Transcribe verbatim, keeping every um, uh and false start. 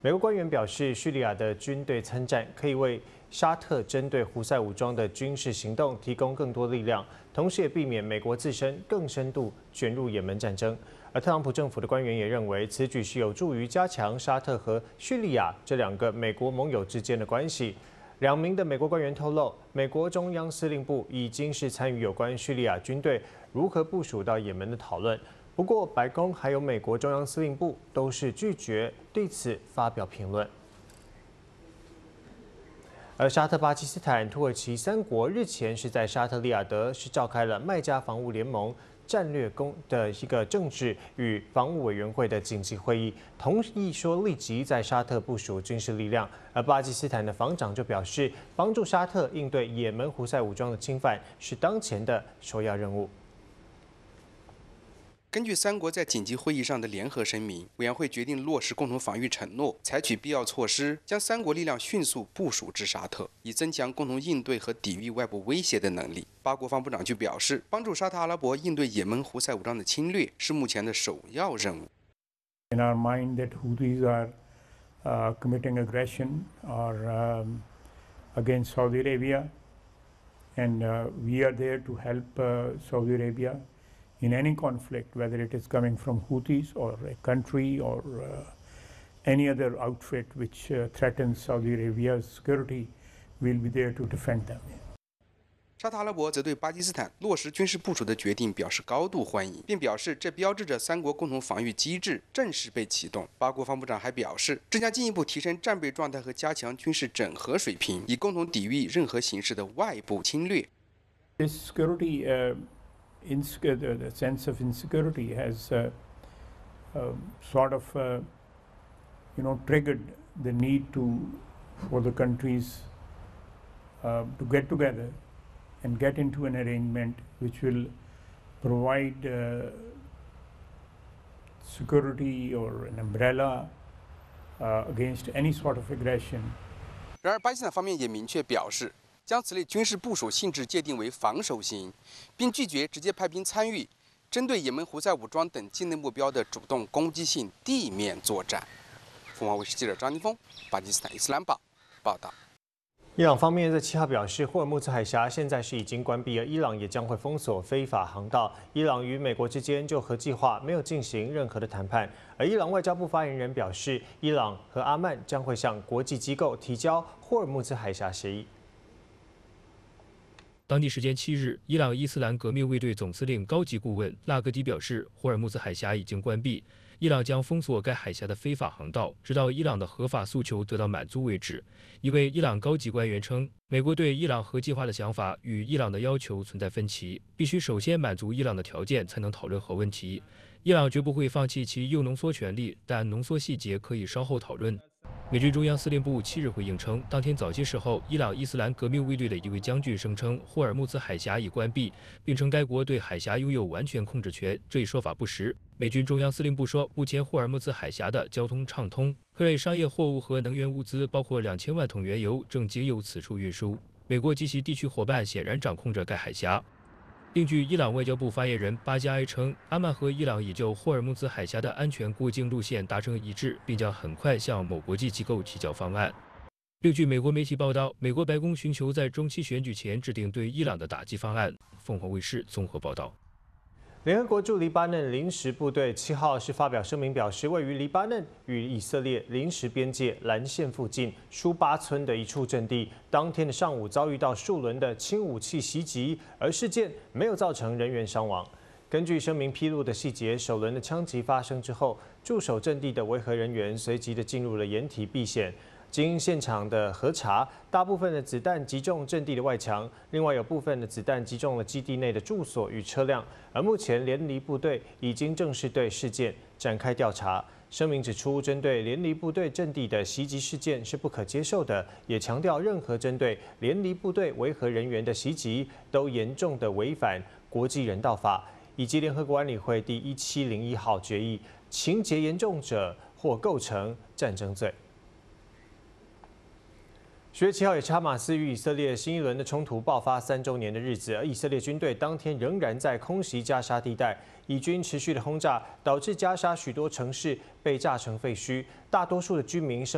美国官员表示，叙利亚的军队参战可以为沙特针对胡塞武装的军事行动提供更多力量，同时也避免美国自身更深度卷入也门战争。而特朗普政府的官员也认为，此举是有助于加强沙特和叙利亚这两个美国盟友之间的关系。两名的美国官员透露，美国中央司令部已经是参与有关叙利亚军队如何部署到也门的讨论。不过，白宫还有美国中央司令部都是拒绝对此发表评论。而沙特、巴基斯坦、土耳其三国日前是在沙特利雅得是召开了麦加防务联盟战略公的一个政治与防务委员会的紧急会议，同意说立即在沙特部署军事力量。而巴基斯坦的防长就表示，帮助沙特应对也门胡塞武装的侵犯是当前的首要任务。 根据三国在紧急会议上的联合声明，委员会决定落实共同防御承诺，采取必要措施，将三国力量迅速部署至沙特，以增强共同应对和抵御外部威胁的能力。巴国防部长就表示，帮助沙特阿拉伯应对也门胡塞武装的侵略是目前的首要任务。 In our mind, that Houthis are uh, committing aggression or um, against Saudi Arabia, and uh, we are there to help uh, Saudi Arabia in any conflict, whether it is coming from Houthis or a country or uh, any other outfit which uh, threatens Saudi Arabia's security, we'll be there to defend them. 沙特阿拉伯则对巴基斯坦落实军事部署的决定表示高度欢迎，并表示这标志着三国共同防御机制正式被启动。巴国防部长还表示，这将进一步提升战备状态和加强军事整合水平，以共同抵御任何形式的外部侵略。 This security, uh, insecurity, the sense of insecurity has uh, uh, sort of, uh, you know, triggered the need to for the countries uh, to get together and get into an arrangement which will provide uh, security or an umbrella uh, against any sort of aggression. 然而，巴基斯坦方面也明确表示，将此类军事部署性质界定为防守型，并拒绝直接派兵参与针对也门胡塞武装等境内目标的主动攻击性地面作战。凤凰卫视记者张金峰，巴基斯坦伊斯兰堡报道。 伊朗方面在七号表示，霍尔木兹海峡现在是已经关闭，而伊朗也将会封锁非法航道。伊朗与美国之间就核计划没有进行任何的谈判。而伊朗外交部发言人表示，伊朗和阿曼将会向国际机构提交霍尔木兹海峡协议。 当地时间七日，伊朗伊斯兰革命卫队总司令高级顾问纳格迪表示，霍尔木兹海峡已经关闭，伊朗将封锁该海峡的非法航道，直到伊朗的合法诉求得到满足为止。一位伊朗高级官员称，美国对伊朗核计划的想法与伊朗的要求存在分歧，必须首先满足伊朗的条件，才能讨论核问题。伊朗绝不会放弃其铀浓缩权利，但浓缩细节可以稍后讨论。美军中央司令部七日回应称，当天早些时候，伊朗伊斯兰革命卫队的一位将军声称霍尔木兹海峡已关闭，并称该国对海峡拥有完全控制权。这一说法不实。美军中央司令部说，目前霍尔木兹海峡的交通畅通，各类商业货物和能源物资，包括两千万桶原油，正经由此处运输。美国及其地区伙伴显然掌控着该海峡。另据伊朗外交部发言人巴加埃称，阿曼和伊朗已就霍尔木兹海峡的安全过境路线达成一致，并将很快向某国际机构提交方案。另据美国媒体报道，美国白宫寻求在中期选举前制定对伊朗的打击方案。凤凰卫视综合报道。 联合国驻黎巴嫩临时部队七号是发表声明，表示位于黎巴嫩与以色列临时边界蓝线附近舒巴村的一处阵地，当天的上午遭遇到数轮的轻武器袭击，而事件没有造成人员伤亡。根据声明披露的细节，首轮的枪击发生之后，驻守阵地的维和人员随即的进入了掩体避险。经现场的核查，大部分的子弹击中阵地的外墙，另外有部分的子弹击中了基地内的住所与车辆。而目前联黎部队已经正式对事件展开调查。声明指出，针对联黎部队阵地的袭击事件是不可接受的，也强调任何针对联黎部队维和人员的袭击都严重的违反国际人道法以及联合国安理会第一七零一号决议，情节严重者或构成战争罪。十月七号也是哈马斯与以色列新一轮的冲突爆发三周年的日子，而以色列军队当天仍然在空袭加沙地带，以军持续的轰炸，导致加沙许多城市被炸成废墟，大多数的居民生